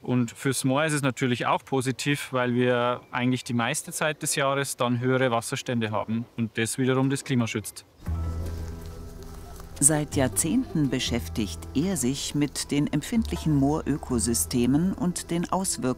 Und fürs Moor ist es natürlich auch positiv, weil wir eigentlich die meiste Zeit des Jahres dann höhere Wasserstände haben und das wiederum das Klima schützt. Seit Jahrzehnten beschäftigt er sich mit den empfindlichen Moorökosystemen und den Auswirkungen